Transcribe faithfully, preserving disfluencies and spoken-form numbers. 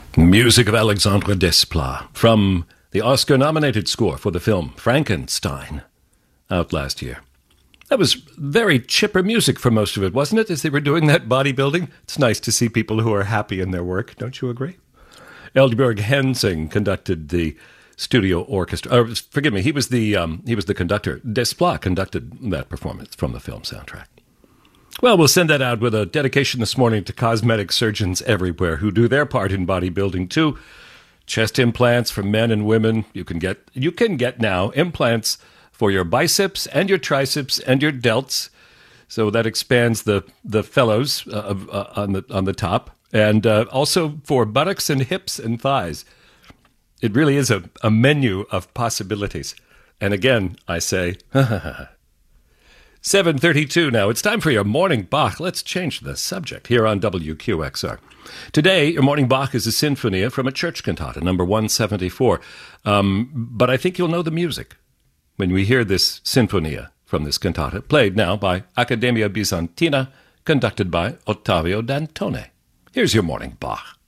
Music of Alexandre Desplat from the Oscar-nominated score for the film Frankenstein, out last year. That was very chipper music for most of it, wasn't it, as they were doing that bodybuilding? It's nice to see people who are happy in their work, don't you agree? Eldbjørg Hensing conducted the studio orchestra. Or, forgive me, he was the um, he was the conductor. Desplat conducted that performance from the film soundtrack. Well, we'll send that out with a dedication this morning to cosmetic surgeons everywhere who do their part in bodybuilding too. Chest implants for men and women. You can get you can get now implants for your biceps and your triceps and your delts. So that expands the the fellows uh, uh, on the on the top, and uh, also for buttocks and hips and thighs. It really is a, a menu of possibilities. And again, I say, seven thirty-two now. It's time for your morning Bach. Let's change the subject here on W Q X R. Today, your morning Bach is a sinfonia from a church cantata, number one seventy-four. Um, but I think you'll know the music when we hear this sinfonia from this cantata, played now by Accademia Bizantina, conducted by Ottavio Dantone. Here's your morning Bach.